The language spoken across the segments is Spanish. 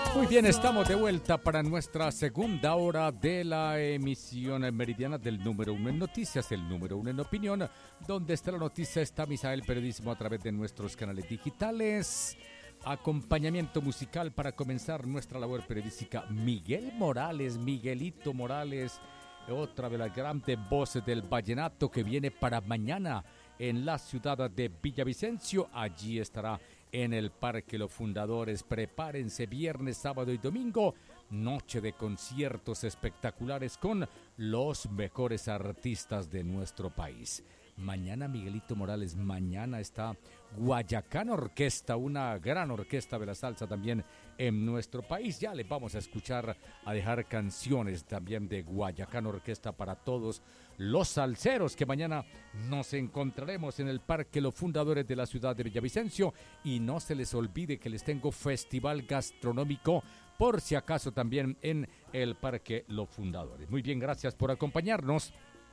Muy bien, estamos de vuelta para nuestra segunda hora de la emisión meridiana del número uno en noticias, el número uno en opinión. Donde está la noticia, está Misael Periodismo a través de nuestros canales digitales. Acompañamiento musical para comenzar nuestra labor periodística. Miguel Morales, Miguelito Morales, otra de las grandes voces del vallenato que viene para mañana en la ciudad de Villavicencio. Allí estará en el Parque Los Fundadores. Prepárense, viernes, sábado y domingo, noche de conciertos espectaculares con los mejores artistas de nuestro país. Mañana Miguelito Morales, mañana está Guayacán Orquesta, una gran orquesta de la salsa también en nuestro país. Ya les vamos a escuchar, a dejar canciones también de Guayacán Orquesta para todos los salseros que mañana nos encontraremos en el Parque Los Fundadores de la ciudad de Villavicencio. Y no se les olvide que les tengo festival gastronómico por si acaso también en el Parque Los Fundadores. Muy bien, gracias por acompañarnos.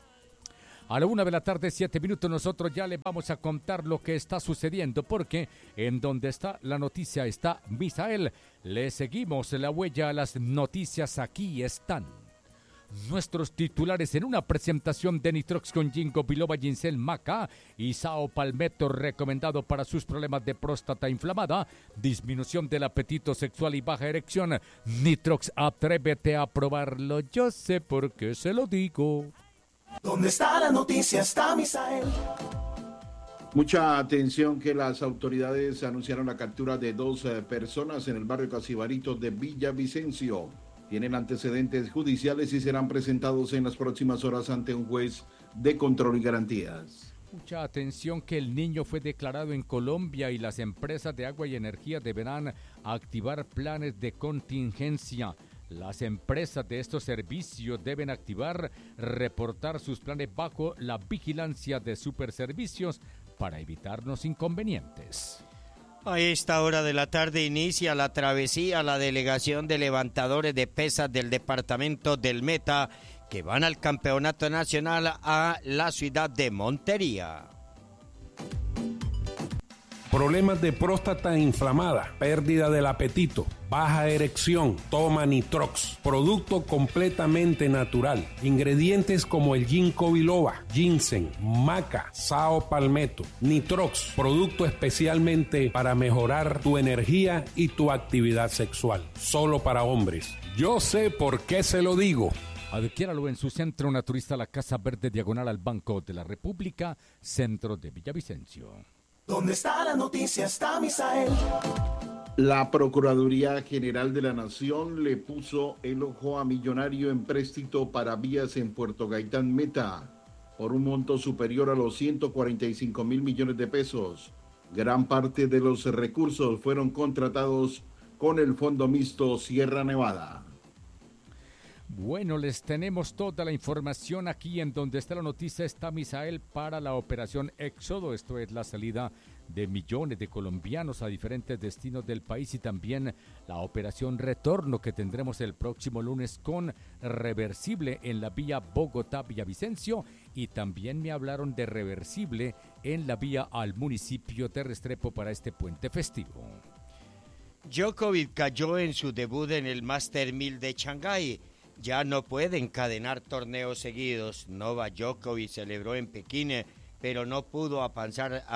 A la 1:07 nosotros ya les vamos a contar lo que está sucediendo, porque en donde está la noticia está Misael. Le seguimos la huella a las noticias, aquí están nuestros titulares en una presentación de Nitrox con Ginkgo biloba, Ginseng Maca y Sao Palmetto, recomendado para sus problemas de próstata inflamada, disminución del apetito sexual y baja erección. Nitrox, atrévete a probarlo, yo sé por qué se lo digo. ¿Dónde está la noticia? Está Misael. Mucha atención, que las autoridades anunciaron la captura de 2 personas en el barrio Casibarito de Villavicencio. Tienen antecedentes judiciales y serán presentados en las próximas horas ante un juez de control y garantías. Mucha atención, que el niño fue declarado en Colombia y las empresas de agua y energía deberán activar planes de contingencia. Las empresas de estos servicios deben reportar sus planes bajo la vigilancia de Superservicios para evitarnos inconvenientes. A esta hora de la tarde inicia la travesía la delegación de levantadores de pesas del departamento del Meta, que van al campeonato nacional a la ciudad de Montería. Problemas de próstata inflamada, pérdida del apetito, baja erección, toma Nitrox, producto completamente natural. Ingredientes como el Ginkgo biloba, Ginseng, Maca, Sao Palmetto. Nitrox, producto especialmente para mejorar tu energía y tu actividad sexual. Solo para hombres. Yo sé por qué se lo digo. Adquiéralo en su centro naturista, la Casa Verde, diagonal al Banco de la República, centro de Villavicencio. ¿Dónde está la noticia? Está Misael. La Procuraduría General de la Nación le puso el ojo a Millonario Empréstito para vías en Puerto Gaitán Meta por un monto superior a los 145 mil millones de pesos. Gran parte de los recursos fueron contratados con el Fondo Mixto Sierra Nevada. Bueno, les tenemos toda la información aquí en donde está la noticia, está Misael, para la operación Éxodo. Esto es la salida de millones de colombianos a diferentes destinos del país, y también la operación Retorno que tendremos el próximo lunes con reversible en la vía Bogotá-Villavicencio, y también me hablaron de reversible en la vía al municipio de Restrepo para este puente festivo. Djokovic cayó en su debut en el Master 1000 de Shanghái. Ya no puede encadenar torneos seguidos. Novak Djokovic celebró en Pekín, pero no pudo pasar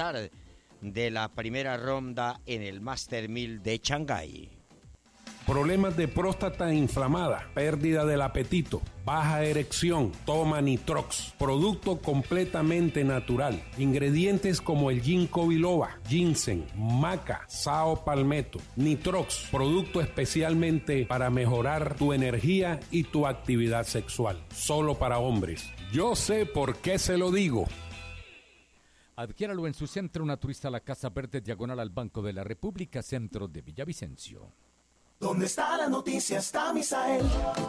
de la primera ronda en el Master 1000 de Shanghái. Problemas de próstata inflamada, pérdida del apetito, baja erección, toma Nitrox, producto completamente natural. Ingredientes como el Ginkgo biloba, Ginseng, Maca, Sao Palmetto. Nitrox, producto especialmente para mejorar tu energía y tu actividad sexual. Solo para hombres. Yo sé por qué se lo digo. Adquiéralo en su centro naturista, la Casa Verde, diagonal al Banco de la República, centro de Villavicencio. ¿Dónde está la noticia? Está Misael.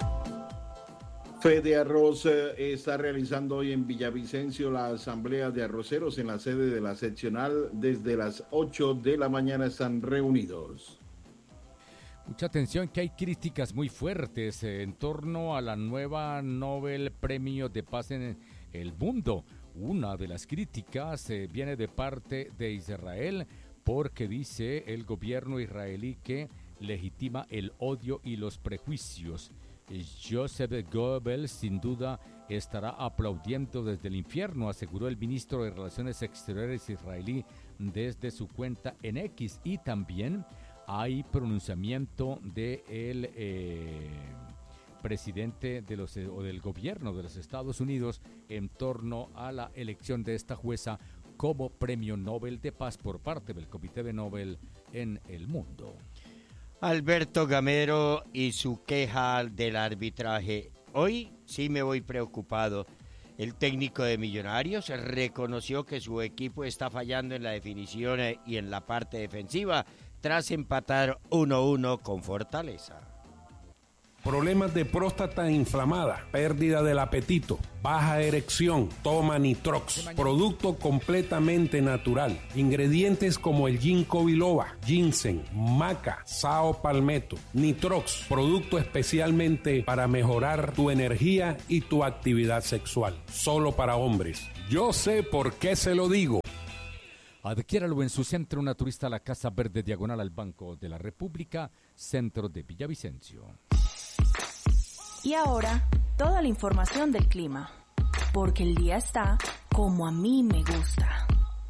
Fede Arroz está realizando hoy en Villavicencio la asamblea de arroceros en la sede de la seccional. Desde las 8 de la mañana están reunidos. Mucha atención, que hay críticas muy fuertes en torno a la nueva Nobel Premio de Paz en el mundo. Una de las críticas viene de parte de Israel, porque dice el gobierno israelí que legitima el odio y los prejuicios. Joseph Goebbels sin duda estará aplaudiendo desde el infierno, aseguró el ministro de Relaciones Exteriores israelí desde su cuenta en X. Y también hay pronunciamiento del presidente del gobierno de los Estados Unidos en torno a la elección de esta jueza como premio Nobel de Paz por parte del Comité de Nobel en el mundo. Alberto Gamero y su queja del arbitraje. Hoy sí me voy preocupado. El técnico de Millonarios reconoció que su equipo está fallando en la definición y en la parte defensiva tras empatar 1-1 con Fortaleza. Problemas de próstata inflamada, pérdida del apetito, baja erección, toma Nitrox, producto completamente natural. Ingredientes como el ginkgo biloba, ginseng, maca, sao palmetto. Nitrox, producto especialmente para mejorar tu energía y tu actividad sexual. Solo para hombres. Yo sé por qué se lo digo. Adquiéralo en su centro naturista La Casa Verde, diagonal al Banco de la República, centro de Villavicencio. Y ahora, toda la información del clima, porque el día está como a mí me gusta.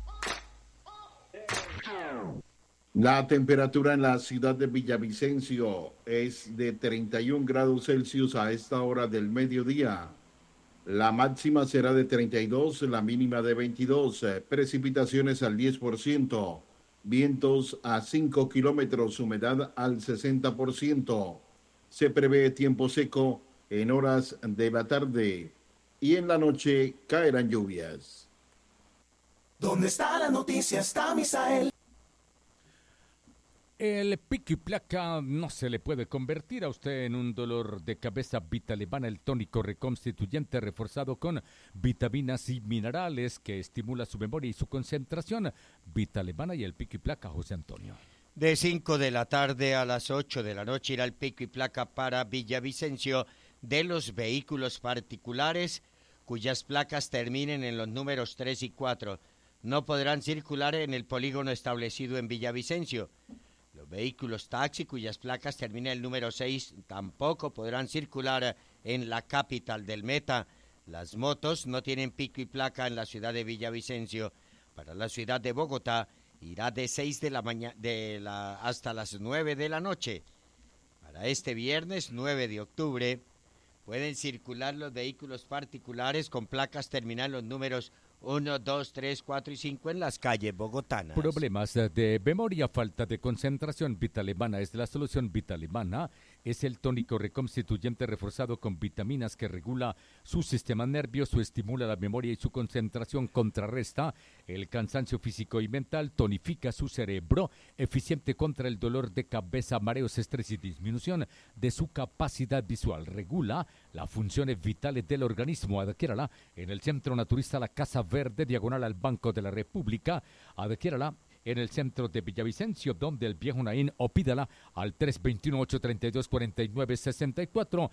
La temperatura en la ciudad de Villavicencio es de 31 grados Celsius a esta hora del mediodía. La máxima será de 32, la mínima de 22, precipitaciones al 10%, vientos a 5 kilómetros, humedad al 60%. Se prevé tiempo seco en horas de la tarde y en la noche caerán lluvias. ¿Dónde está la noticia? Está Misael. El pico y placa no se le puede convertir a usted en un dolor de cabeza. Vitalevana, el tónico reconstituyente reforzado con vitaminas y minerales que estimula su memoria y su concentración. Vitalevana y el pico y placa, José Antonio. De 5 de la tarde a las 8 de la noche irá el pico y placa para Villavicencio de los vehículos particulares cuyas placas terminen en los números 3 y 4. No podrán circular en el polígono establecido en Villavicencio. Los vehículos taxi cuyas placas terminen en el número 6 tampoco podrán circular en la capital del Meta. Las motos no tienen pico y placa en la ciudad de Villavicencio. Para la ciudad de Bogotá irá de 6 de la mañana hasta las 9 de la noche. Para este viernes 9 de octubre pueden circular los vehículos particulares con placas terminales en los números 1, 2, 3, 4 y 5 en las calles bogotanas. Problemas de memoria, falta de concentración. Vitalevana es la solución. Vitalevana es el tónico reconstituyente reforzado con vitaminas que regula su sistema nervioso, estimula la memoria y su concentración, contrarresta el cansancio físico y mental, tonifica su cerebro, eficiente contra el dolor de cabeza, mareos, estrés y disminución de su capacidad visual, regula las funciones vitales del organismo. Adquiérala en el Centro Naturista La Casa Verde, diagonal al Banco de la República. Adquiérala en el centro de Villavicencio, donde el viejo Naín, o pídala al 321-832-4964,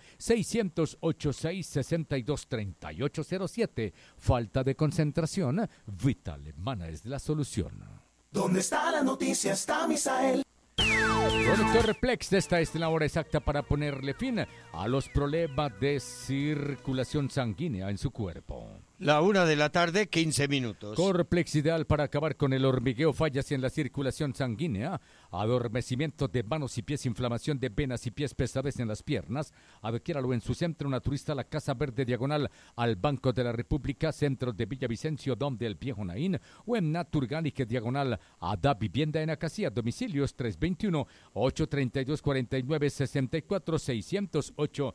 600-8662-3807. Falta de concentración, Vitalevana es la solución. ¿Dónde está la noticia? Está Misael. Doctor Replex, esta es la hora exacta para ponerle fin a los problemas de circulación sanguínea en su cuerpo. La 1 de la tarde, 15 minutos. Corplex, ideal para acabar con el hormigueo, fallas en la circulación sanguínea, adormecimiento de manos y pies, inflamación de venas y pies, pesadez en las piernas. Adquiéralo en su centro naturista La Casa Verde, diagonal al Banco de la República, centro de Villavicencio, donde el viejo Naín, o en Naturgánique, diagonal a Da Vivienda en Acacía. Domicilios 321-832-4964,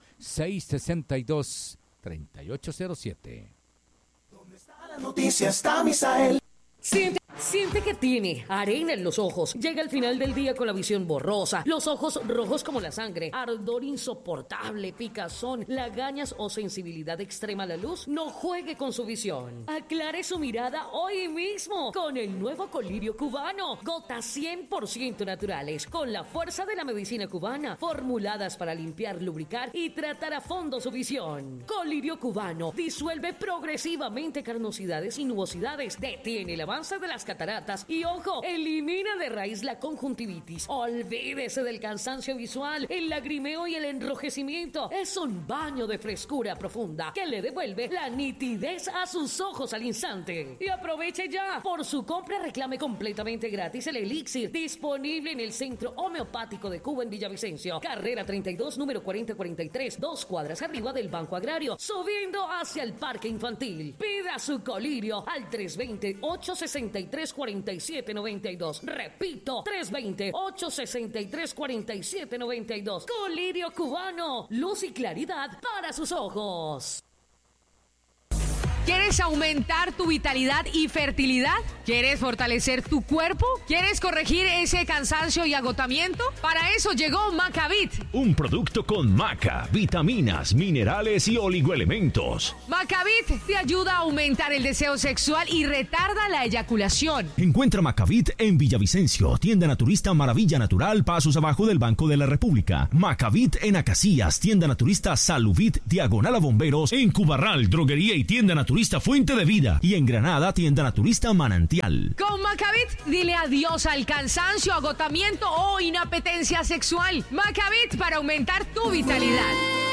608-662-3807. La noticia está Misael. Siente que tiene arena en los ojos. Llega el final del día con la visión borrosa, los ojos rojos como la sangre, ardor insoportable, picazón, lagañas o sensibilidad extrema a la luz. No juegue con su visión. Aclare su mirada hoy mismo con el nuevo colirio cubano. Gotas 100% naturales con la fuerza de la medicina cubana, formuladas para limpiar, lubricar y tratar a fondo su visión. Colirio cubano disuelve progresivamente carnosidades y nubosidades, detiene el avance de la las cataratas y, ojo, elimina de raíz la conjuntivitis. Olvídese del cansancio visual, el lagrimeo y el enrojecimiento. Es un baño de frescura profunda que le devuelve la nitidez a sus ojos al instante. Y aproveche ya. Por su compra reclame completamente gratis el Elixir, disponible en el Centro Homeopático de Cuba en Villavicencio. Carrera 32, número 4043, 2 cuadras arriba del Banco Agrario, subiendo hacia el Parque Infantil. Pida su colirio al 320-863-4792. Repito, 320-863-4792. Colirio cubano, luz y claridad para sus ojos. ¿Quieres aumentar tu vitalidad y fertilidad? ¿Quieres fortalecer tu cuerpo? ¿Quieres corregir ese cansancio y agotamiento? Para eso llegó Macavit. Un producto con maca, vitaminas, minerales y oligoelementos. Macavit te ayuda a aumentar el deseo sexual y retarda la eyaculación. Encuentra Macavit en Villavicencio, tienda naturista Maravilla Natural, pasos abajo del Banco de la República. Macavit en Acacias, tienda naturista Saluvit, diagonal a Bomberos. En Cubarral, droguería y tienda naturista Fuente de Vida. Y en Granada, tienda naturista Manantial. Con Macavit, dile adiós al cansancio, agotamiento o inapetencia sexual. Macavit para aumentar tu vitalidad.